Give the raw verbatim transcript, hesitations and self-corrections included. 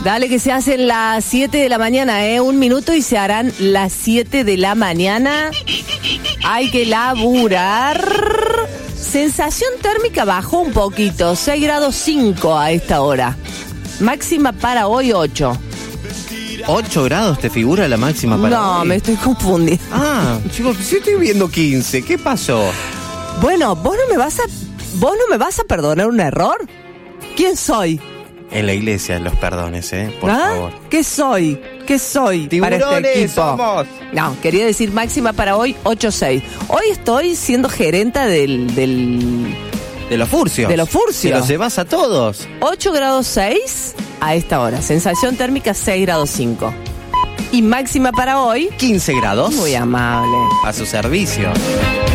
Dale que se hacen las siete de la mañana, ¿eh? Un minuto y se harán las siete de la mañana. Hay que laburar. Sensación térmica bajó un poquito, seis grados cinco a esta hora. Máxima para hoy ocho. ¿ocho grados te figura la máxima para No, hoy? me estoy confundiendo. Ah, chicos, si estoy viendo quince, ¿qué pasó? Bueno, vos no me vas a vos no me vas a perdonar un error. ¿Quién soy? En la iglesia los perdones, ¿eh? Por ¿Ah? favor. ¿Qué soy? ¿Qué soy para este Tiburones equipo? somos. No, quería decir máxima para hoy ocho seis. Hoy estoy siendo gerenta del, del De los furcios. De los furcios. Te los llevas a todos. ocho grados seis a esta hora. Sensación térmica seis grados cinco. Y máxima para hoy quince grados. muy amable. A su servicio.